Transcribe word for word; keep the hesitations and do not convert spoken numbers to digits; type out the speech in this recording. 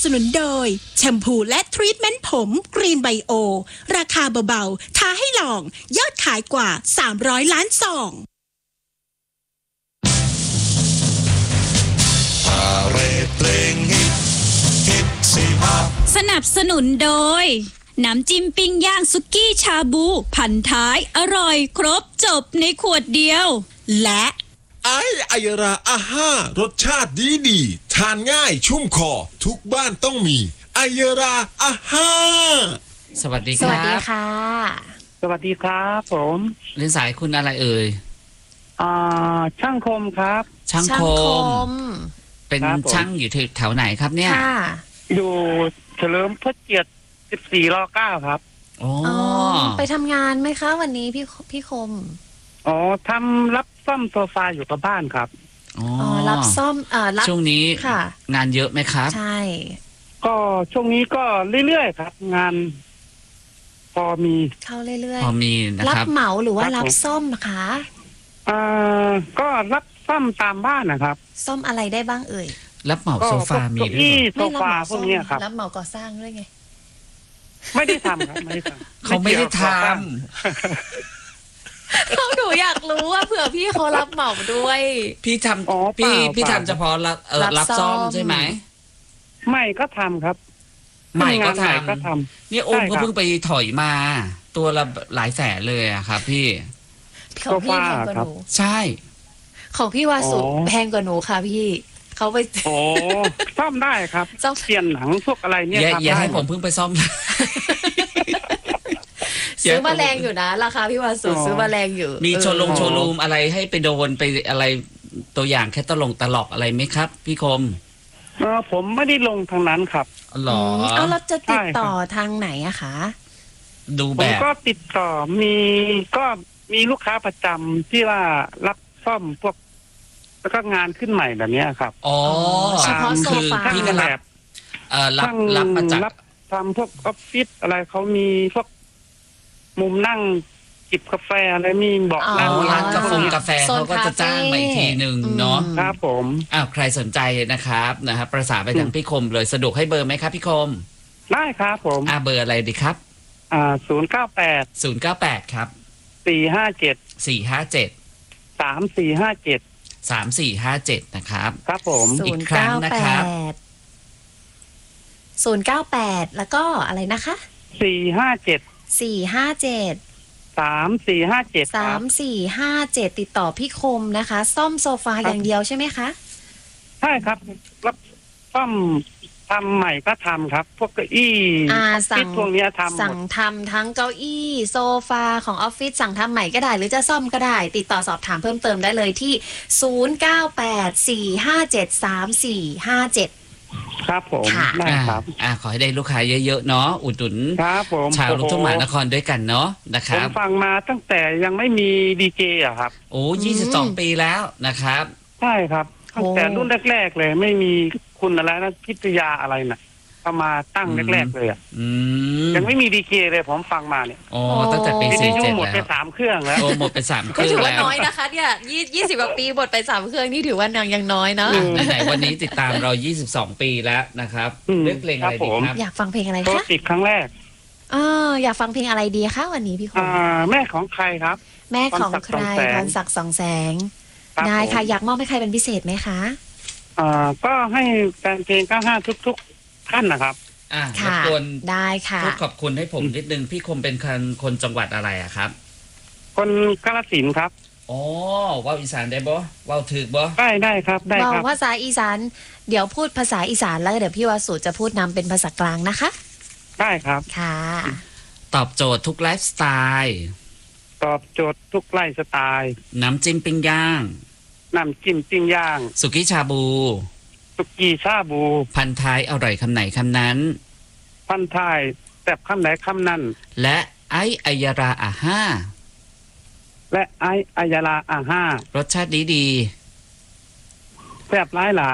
สนุนโดยแชมพูและทรีทเมนต์ผมกรีนไบโอราคาเบาๆท้าให้ลองยอดขายกว่าสามร้อยล้านซองสนับสนุนโดยน้ำจิ้มปิ้งย่างสุกี้ชาบูพันท้ายอร่อยครบจบในขวดเดียวและไออายราอาห้ารสชาติดีดีทานง่ายชุ่มคอทุกบ้านต้องมีไอายราอาห้าสวัสดีครับสวัสดีค่ะสวัสดีครับผมเรียนสายคุณอะไรเอ่ยอ่าช่างคมครับช่างคมเป็นช่างอยู่แถวไหนครับเนี่ยอยู่เฉลิมพระเกียรติสิบสี่รอเก้าครับอ๋อไปทำงานไหมคะวันนี้พี่พี่คมอ๋อทำรับซ่อมโซฟาอยู่กับบ้านครับอ๋อรับซ่อมเอ่อรับช่วงนี้งานเยอะไหมครับใช่ก็ช่วงนี้ก็เรื่อยๆครับงานพอมีเข้าเรื่อยๆพอมีนะครับรับเหมาหรือว่ารับซ่อมนะคะอ่าก็รับซ่อมตามบ้านนะครับซ่อมอะไรได้บ้างเอ่ยรับเหมาโซฟามีด้วยโซฟาพวกนี้ครับรับเหมาก่อสร้างด้วยไงไม่ได้ทำครับไม่ได้ทำเขาไม่ได้ทำเขาหนูอยากรู้ว่าเผื่อพี่เขารับเหมาด้วยพี่ทำพี่พี่ทำเฉพาะรับเออรับซ่อมใช่ไหมไม่ก็ทำครับไม่ก็ทำก็ทำนี่โอมก็เพิ่งไปถอยมาตัวละหลายแสนเลยอะครับพี่ของพี่แพงกว่าหนูใช่ของพี่วาสุแพงกว่าหนูค่ะพี่เขาไปโอ้ซ่อมได้ครับซ่อมเปลี่ยนหนังพวกอะไรเนี่ยทำได้อย่าให้ผมเพิ่งไปซ่อมซื้อมาแรงอยู่นะราคาพี่วาสุซื้อมาแรงอยู่มีโชว์ลงโชว์รูมอะไรให้ไปโดนไปอะไรตัวอย่างแค่ตลงตลอกอะไรไหมครับพี่คมเออผมไม่ได้ลงทางนั้นครับหรอเอาเราจะติดต่อทางไหนอะคะดูแบบผมก็ติดต่อมีก็มีลูกค้าประจำที่ว่ารับซ่อมพวกแล้วก็งานขึ้นใหม่แบบนี้ครับอ๋อเฉพาะโซฟาพี่ก็รับเอ่อรับรับมาจากรับทำพวกออฟฟิศอะไรเขามีพวกมุมนั่งจิบกาแฟอะไรมีเบาะนั่งร้านกาแฟกาแฟเขาก็จะจ้างมาอีกทีหนึ่งเนาะครับผมอ้าวใครสนใจนะครับนะครับประสานไปทางพี่คมเลยสะดวกให้เบอร์ไหมครับพี่คมได้ครับผมอ่าเบอร์อะไรดีครับอ่าศูนย์เก้าแปดศูนย์เก้าแปดครับสี่ห้าเจ็ดสี่ห้าเจ็ดสามสี่ห้าเจ็ดสามสี่ห้าเจ็ดนะครับครับผมอีกครั้งนะครับศูนย์เก้าแปดแล้วก็อะไรนะคะสี่ห้าเจ็ดสี่ห้าเจ็ดสามสี่ห้าเจ็ดสามสี่ห้าเจ็ดติดต่อพี่คมนะคะซ่อมโซฟาอย่างเดียวใช่ไหมคะใช่ครับรับซ่อมทำใหม่ก็ทำครับพวกเก้าอี้อ่าสั่งพวกนี้ทำสั่งทำทั้งเก้าอี้โซฟาของออฟฟิศสั่งทำใหม่ก็ได้หรือจะซ่อมก็ได้ติดต่อสอบถามเพิ่มเติมได้เลยที่ศูนย์เก้าแปด สี่ห้าเจ็ด สามสี่ห้าเจ็ดครับผมได้ครับอ่าขอให้ได้ลูกค้าเยอะๆเนาะอุดหนุนครับผมชาวลูกทุ่งมหานครด้วยกันเนาะนะครับผมฟังมาตั้งแต่ยังไม่มีดีเจอะครับโอ้ยี่สิบสองปีแล้วนะครับใช่ครับตั้งแต่รุ่นแรกๆเลยไม่มีคุณอะไรนะพิทยาอะไรน่ะเข้ามาตั้งแรกๆเลยอ่ะยังไม่มีดีเจเลยผมฟังมาเนี่ยอ๋อตั้งแต่ปีสี่เจ็ดแล้วหมดไปสามเครื่องแล้วโอ้หมดไปสามเครื่องแล้วถือว่าน้อยนะคะเนี่ยยี่ยี่สิบกว่าปีหมดไปสามเครื่องนี่ถือว่ายังยังน้อยนะไหนวันนี้ติดตามเรายี่สิบสองปีแล้วนะครับเลือกเพลงอะไรดีครับอยากฟังเพลงอะไรคะติดครั้งแรกเอออยากฟังเพลงอะไรดีคะวันนี้พี่คมแม่ของใครครับแม่ของใครพรศักดิ์สองแสงได้ค่ะอยากมอบให้ใครเป็นพิเศษไหมคะอ่าก็ให้แฟนเพลงเก้าห้าทุกๆท่านนะครับอ่าขอบคุณได้ค่ะพูดขอบคุณให้ผมนิดนึงพี่คมเป็นคนคนจังหวัดอะไรอะครับคนกาฬสินธุ์ครับอ๋อว่าวอีสานได้บ่ว่าวถึกบ่ได้ได้ครับได้ครับว่าวภาษาอีสานเดี๋ยวพูดภาษาอีสานแล้วเดี๋ยวพี่วาสุจะพูดนำเป็นภาษากลางนะคะได้ครับค่ะตอบโจทย์ทุกไลฟ์สไตล์ตอบโจทย์ทุกไลฟ์สไตล์น้ำจิ้มปิ้งย่างน้ำจิ้มปิ้งย่างสุกี้ชาบูสุกี้ชาบูพันท้ายอร่อยคำไหนคำนั้นพันท้ายแซ่บคำไหนคำนั้นและไออายาราอาห้าและไออายาราอาห้ารสชาติดีดีแซ่บหลายหลาย